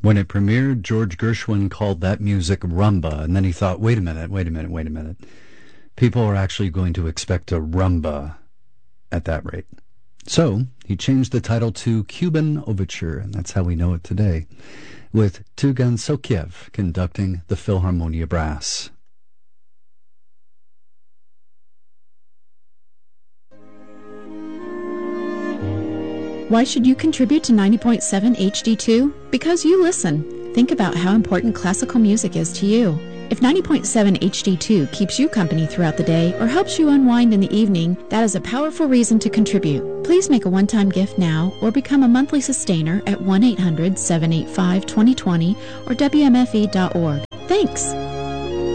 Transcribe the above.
When it premiered, George Gershwin called that music rumba, and then he thought, wait a minute. People are actually going to expect a rumba at that rate. So he changed the title to Cuban Overture, and that's how we know it today, with Tugan Sokiev conducting the Philharmonia Brass. Why should you contribute to 90.7 HD2? Because you listen. Think about how important classical music is to you. If 90.7 HD2 keeps you company throughout the day or helps you unwind in the evening, that is a powerful reason to contribute. Please make a one-time gift now or become a monthly sustainer at 1-800-785-2020 or WMFE.org. Thanks!